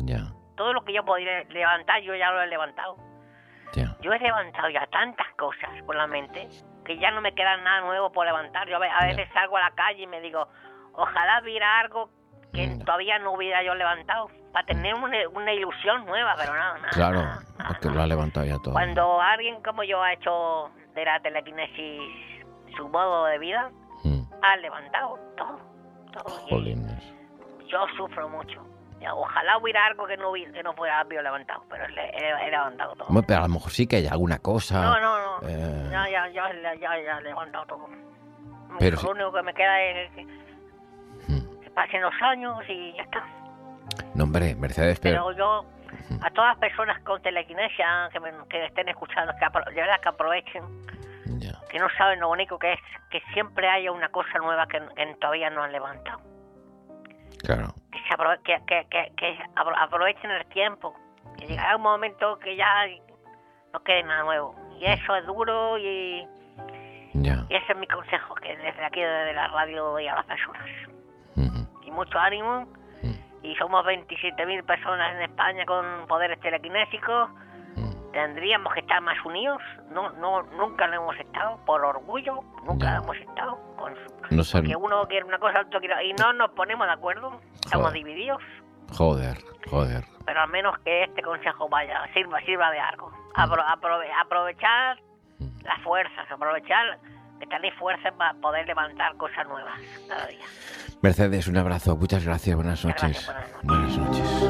Ya. Todo lo que yo podía levantar, yo ya lo he levantado. Ya. Yo he levantado ya tantas cosas por la mente que ya no me queda nada nuevo por levantar. Yo a veces salgo a la calle y me digo, ojalá hubiera algo que todavía no hubiera yo levantado, para tener una ilusión nueva, pero nada. Claro, nada, porque nada. lo ha levantado ya todo. Cuando alguien como yo ha hecho de la telequinesis su modo de vida, ha levantado todo. Jolines. Yo sufro mucho. Ojalá hubiera algo que no fuera bien levantado, pero he levantado todo. Bueno, pero a lo mejor sí que hay alguna cosa. No. Ya he levantado todo. Pero lo sí. único que me queda es que pasen los años y ya está. No, hombre, Mercedes, Pero yo, a todas las personas con telequinesia que estén escuchando, de verdad que aprovechen, que no saben lo bonito que es, que siempre haya una cosa nueva que todavía no han levantado. Claro. Que aprovechen el tiempo, que llegará un momento que ya no quede nada nuevo. Y eso es duro y ese es mi consejo, que desde aquí, desde la radio, doy a las personas. Y mucho ánimo. Y somos 27.000 personas en España con poderes telequinésicos. Tendríamos que estar más unidos. Nunca lo hemos estado, por orgullo, nunca lo hemos estado. Que uno quiere una cosa, otro quiere, y no nos ponemos de acuerdo, estamos divididos. Joder. Pero al menos que este consejo sirva de algo. Aprovechar las fuerzas, aprovechar que tenéis fuerzas para poder levantar cosas nuevas cada día. Mercedes, un abrazo, muchas gracias, buenas noches. Buenas noches.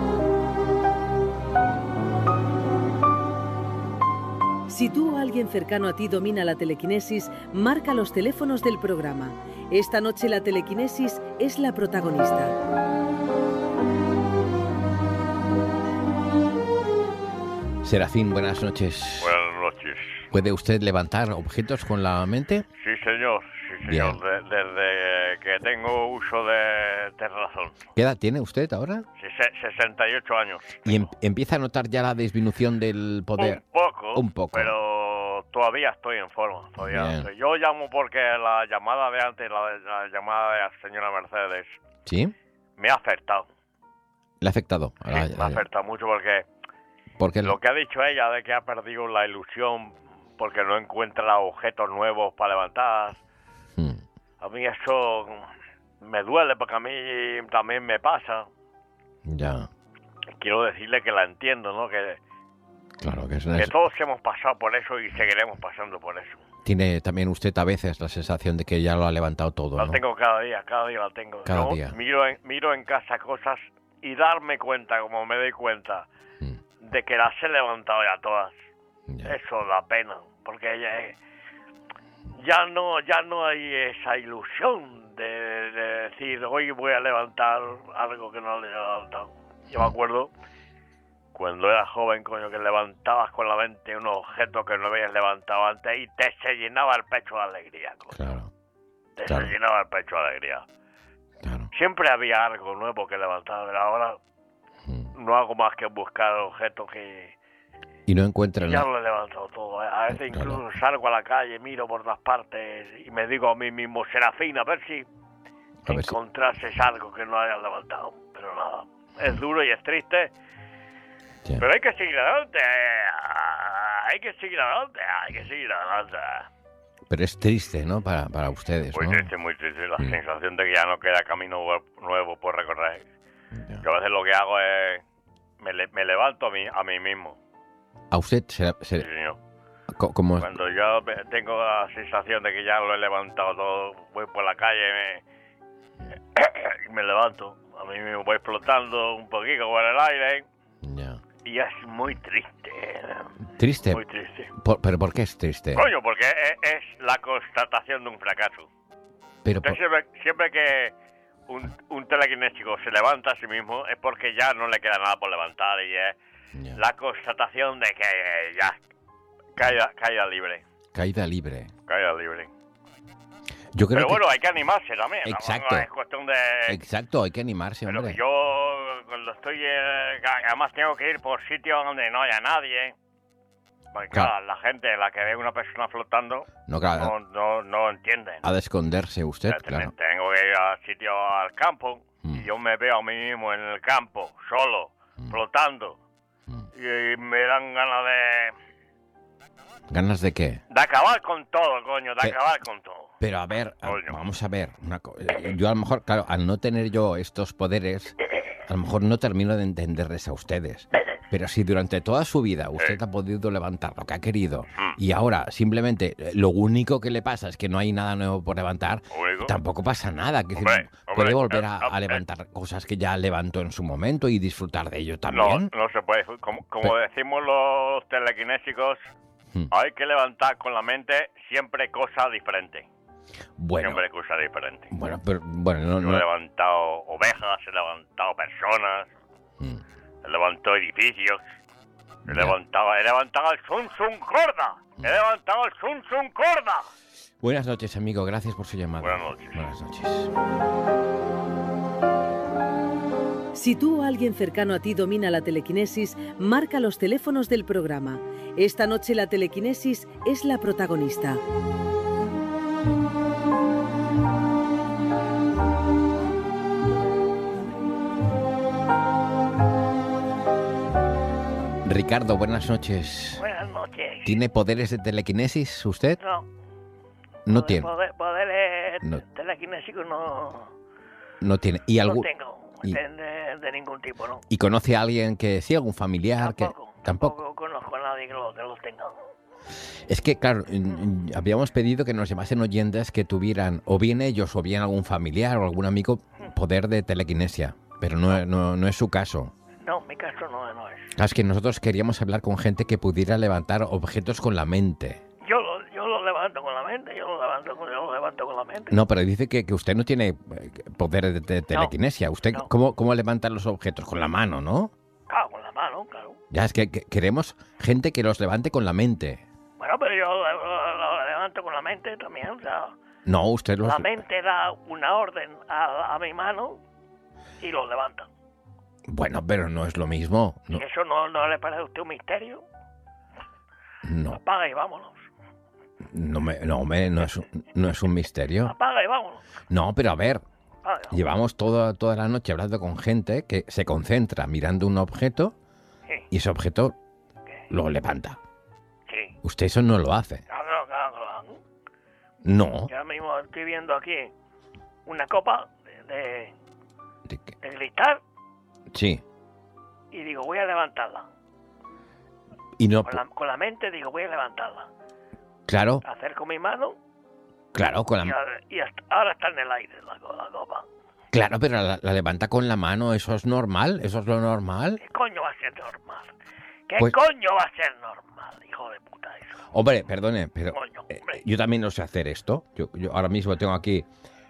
Si tú o alguien cercano a ti domina la telequinesis, marca los teléfonos del programa. Esta noche la telequinesis es la protagonista. Serafín, buenas noches. Buenas noches. ¿Puede usted levantar objetos con la mente? Sí, señor. Desde que tengo uso de razón. ¿Qué edad tiene usted ahora? 68 años. ¿Y empieza a notar ya la disminución del poder? Un poco. Pero todavía estoy en forma. Yo llamo porque la llamada de antes, la llamada de la señora Mercedes, ¿sí? Me ha afectado. ¿Le ha afectado? Me ha afectado mucho porque lo que ha dicho ella de que ha perdido la ilusión porque no encuentra objetos nuevos para levantar. A mí eso me duele porque a mí también me pasa. Ya. Quiero decirle que la entiendo, ¿no? Claro, que todos hemos pasado por eso y seguiremos pasando por eso. Tiene también usted a veces la sensación de que ya lo ha levantado todo, La ¿no? tengo cada día la tengo. Cada día. Miro en casa cosas y darme cuenta, como me doy cuenta, de que las he levantado ya todas. Ya. Eso da pena, porque ya no hay esa ilusión de decir, hoy voy a levantar algo que no le he levantado. Yo me acuerdo cuando era joven, coño, que levantabas con la mente un objeto que no habías levantado antes y se llenaba el pecho de alegría, coño. Claro. Se llenaba el pecho de alegría. Claro. Siempre había algo nuevo que levantar, pero ahora no hago más que buscar objetos que... Y no encuentra nada. Ya lo he levantado todo. A veces incluso salgo a la calle, miro por todas partes y me digo a mí mismo, Serafín, a ver si encontrases algo que no hayas levantado. Pero nada, es duro y es triste. Ya. Pero hay que seguir adelante. Hay que seguir adelante. Pero es triste, ¿no? Para ustedes, muy ¿no? Muy triste. La sensación de que ya no queda camino nuevo por recorrer. Ya. Yo a veces lo que hago es... Me levanto a mí mismo. ¿A usted Sí, señor. ¿Cómo? Cuando yo tengo la sensación de que ya lo he levantado todo, voy por la calle y me levanto. A mí me voy flotando un poquito por el aire. Ya. Y es muy triste. ¿Triste? Muy triste. ¿Pero por qué es triste? Coño, porque es la constatación de un fracaso. Pero siempre que un telequinésico se levanta a sí mismo es porque ya no le queda nada por levantar y es la constatación de que ya caída libre. Caída libre. Yo creo bueno, hay que animarse también. Exacto. No es cuestión de... Exacto, hay que animarse, hombre. Pero yo cuando estoy... además tengo que ir por sitios donde no haya nadie. Porque claro, la gente, la que ve una persona flotando, no entienden. Ha de esconderse usted, claro. Tengo que ir al campo y yo me veo a mí mismo en el campo, solo, flotando. Y me dan ganas de... ¿Ganas de qué? De acabar con todo, coño, acabar con todo. Pero a ver, vamos a ver. Yo a lo mejor, claro, al no tener yo estos poderes, a lo mejor no termino de entenderles a ustedes. Pero si durante toda su vida usted ha podido levantar lo que ha querido y ahora simplemente lo único que le pasa es que no hay nada nuevo por levantar, tampoco pasa nada. Puede volver a levantar cosas que ya levantó en su momento y disfrutar de ello también. No se puede. Como decimos los telequinésicos, hay que levantar con la mente siempre cosas diferentes. Siempre cosas diferentes. Yo he levantado ovejas, he levantado personas, he levantado edificios, he levantado el Sun Corda. He levantado el Sun Corda. Buenas noches, amigo. Gracias por su llamada. Buenas noches. Si tú o alguien cercano a ti domina la telequinesis, marca los teléfonos del programa. Esta noche la telequinesis es la protagonista. Ricardo, buenas noches. Buenas noches. ¿Tiene poderes de telequinesis usted? No. No tiene. Poderes telequinésicos no tiene. ¿Y algún? No tengo. De ningún tipo, ¿no? ¿Y conoce a alguien que sí, algún familiar? Tampoco conozco a nadie que los tenga. Es que, claro, habíamos pedido que nos llamasen oyentes que tuvieran, o bien ellos, o bien algún familiar o algún amigo, poder de telequinesia. Pero no es su caso. No, mi caso no es. Es que nosotros queríamos hablar con gente que pudiera levantar objetos con la mente. Yo lo levanto con la mente, yo lo levanto con la mente. No, pero dice que usted no tiene poder de telequinesia. ¿Usted cómo levanta los objetos? Con la mano, ¿no? Claro, con la mano, claro. Ya, es que queremos gente que los levante con la mente. Bueno, pero yo lo levanto con la mente también, o sea... No, usted La mente da una orden a mi mano y lo levanta. Bueno, pero no es lo mismo. ¿Y eso no le parece a usted un misterio? No. Apaga y vámonos. Hombre, no es un misterio. Apaga y vámonos. No, pero a ver, llevamos toda la noche hablando con gente que se concentra mirando un objeto y ese objeto lo levanta. Sí. Usted eso no lo hace. Claro. No. Yo ahora mismo estoy viendo aquí una copa de cristal. Sí. Y digo, voy a levantarla. Y no... Con la mente digo, voy a levantarla. Claro. Acerco mi mano. Claro, con la... Y ahora está en el aire la copa. Claro, pero la levanta con la mano, ¿eso es normal? ¿Eso es lo normal? ¿Qué coño va a ser normal? ¿Qué coño va a ser normal, hijo de puta eso? Hombre, perdone, pero coño, yo también no sé hacer esto. Yo ahora mismo tengo aquí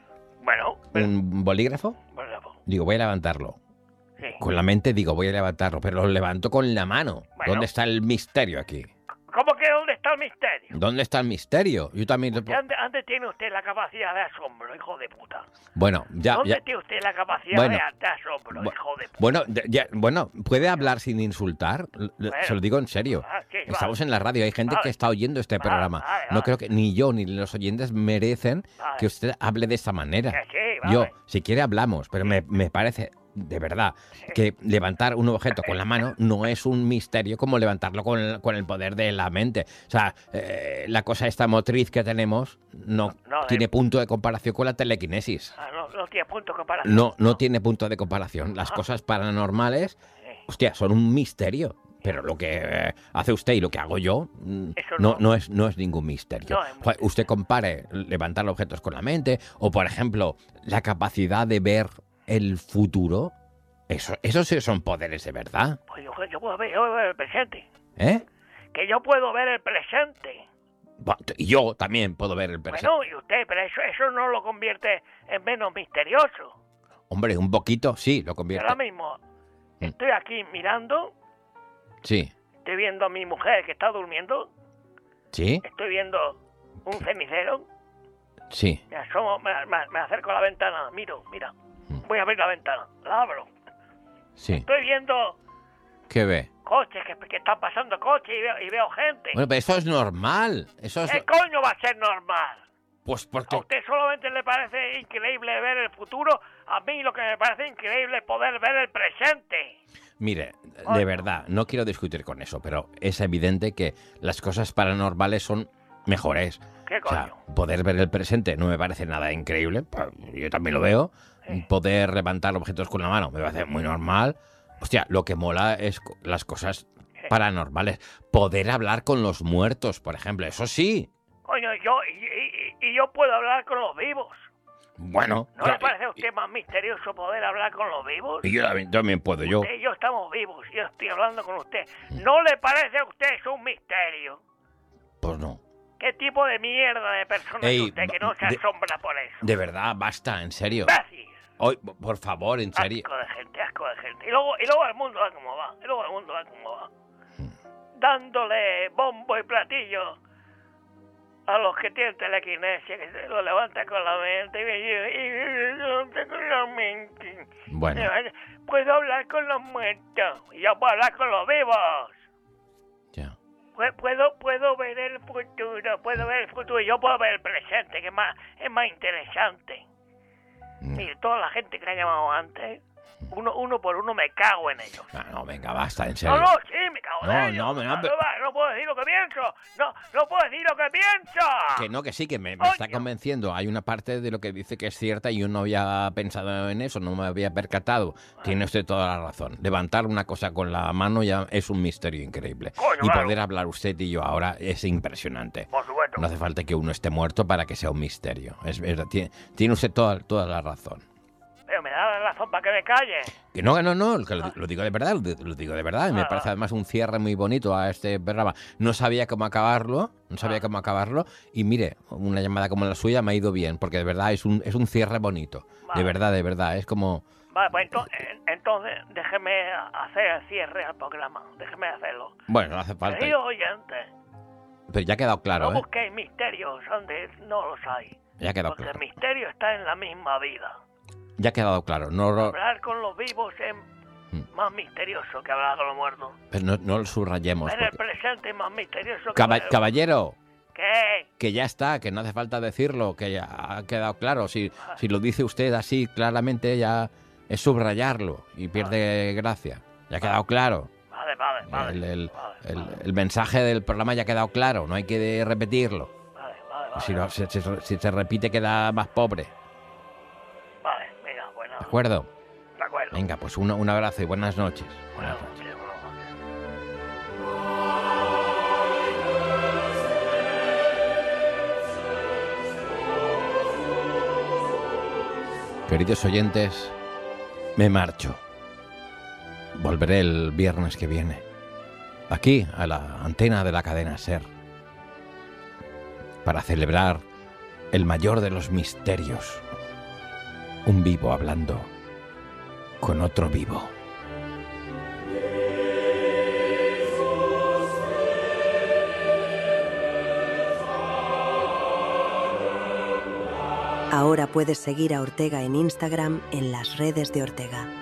un bolígrafo. Digo, voy a levantarlo. Sí. Con la mente digo, voy a levantarlo, pero lo levanto con la mano. Bueno. ¿Dónde está el misterio aquí? ¿Cómo que dónde está el misterio? ¿Dónde está el misterio? Yo también... ¿Dónde tiene usted la capacidad de asombro, hijo de puta? Bueno, ya... ¿Dónde tiene usted la capacidad de asombro, hijo de puta? Bueno, ¿puede hablar sin insultar? Se lo digo en serio. Estamos en la radio, hay gente que está oyendo este programa. No creo que ni yo ni los oyentes merecen que usted hable de esta manera. Yo, si quiere hablamos, pero me parece... De verdad, que levantar un objeto con la mano no es un misterio como levantarlo con el poder de la mente. O sea, la cosa esta motriz que tenemos no tiene punto de comparación con la telequinesis. No tiene punto de comparación. No tiene punto de comparación. Las cosas paranormales, hostia, son un misterio. Pero lo que hace usted y lo que hago yo no es ningún misterio. Usted compare levantar objetos con la mente o, por ejemplo, la capacidad de ver el futuro, eso sí son poderes de verdad. Pues yo puedo ver el presente. ¿Eh? Que yo puedo ver el presente. Y yo también puedo ver el presente. Bueno, y usted, pero eso no lo convierte en menos misterioso. Hombre, un poquito sí lo convierte. Ahora mismo estoy aquí mirando. Sí. Estoy viendo a mi mujer que está durmiendo. Sí. Estoy viendo un cenicero. Sí. Me asomo, me acerco a la ventana, mira. Voy a abrir la ventana, la abro. Sí. Estoy viendo... ¿Qué ve? Coches, que están pasando coches y veo gente. Bueno, pero eso es normal. ¿Qué coño va a ser normal? Pues porque... ¿A usted solamente le parece increíble ver el futuro A mí lo que me parece increíble es poder ver el presente. Mire, de verdad, no quiero discutir con eso, pero es evidente que las cosas paranormales son mejores. ¿Qué coño? O sea, poder ver el presente no me parece nada increíble, yo también lo veo. Poder levantar objetos con la mano me parece muy normal. Hostia, lo que mola es las cosas paranormales. Poder hablar con los muertos, por ejemplo, eso sí. Coño, yo puedo hablar con los vivos. Bueno. ¿No le parece a usted más misterioso poder hablar con los vivos? Y yo también puedo, yo. Usted y yo estamos vivos, yo estoy hablando con usted. ¿No le parece a usted eso un misterio? Pues no. ¿Qué tipo de mierda de persona es usted que no se asombra por eso? De verdad, basta, en serio. Gracias. Hoy, por favor, en serio. Asco de gente. Y luego el mundo va como va. Dándole bombo y platillo a los que tienen telequinesia, que se lo levanta con la mente y con la mente. Bueno. Puedo hablar con los muertos y yo puedo hablar con los vivos. Ya. Puedo ver el futuro y yo puedo ver el presente, que es más interesante. Mire, toda la gente que ha llamado antes, uno por uno me cago en ellos. No, venga, basta, en serio. No, sí, me cago en ellos. No puedo decir lo que pienso. No puedo decir lo que pienso. Que no, que sí, que me está convenciendo. Hay una parte de lo que dice que es cierta y yo no había pensado en eso, no me había percatado. Tiene usted toda la razón. Levantar una cosa con la mano ya es un misterio increíble. Coño, y poder hablar usted y yo ahora es impresionante. Por supuesto. No hace falta que uno esté muerto para que sea un misterio. Es verdad, tiene usted toda la razón. Pero me da la razón para que me calle. Que no, que lo digo de verdad, lo digo de verdad. Me parece además un cierre muy bonito a este programa. No sabía cómo acabarlo, y mire, una llamada como la suya me ha ido bien, porque de verdad es un cierre bonito. Vale. De verdad, es como... Vale, pues entonces déjeme hacer el cierre al programa, déjeme hacerlo. Bueno, no hace falta. Queridos oyentes, pero ya ha quedado claro, no busquéis misterios donde no los hay. Ya ha quedado porque claro. El misterio está en la misma vida. Ya ha quedado claro. Hablar con los vivos es más misterioso que hablar con los muertos. Pero no lo subrayemos. Ver el presente es más misterioso que Caballero. ¿Qué? Que ya está, que no hace falta decirlo, que ya ha quedado claro. Si lo dice usted así claramente, ya es subrayarlo y pierde gracia. Ya ha quedado claro. Vale. El mensaje del programa ya ha quedado claro, no hay que repetirlo. Vale. Si se repite queda más pobre. Vale, venga, bueno. ¿De acuerdo? De acuerdo. Venga, pues un abrazo y buenas noches. Buenas noches. Queridos oyentes, me marcho. Volveré el viernes que viene, aquí, a la antena de la cadena SER, para celebrar el mayor de los misterios, un vivo hablando con otro vivo. Ahora puedes seguir a Ortega en Instagram en las redes de Ortega.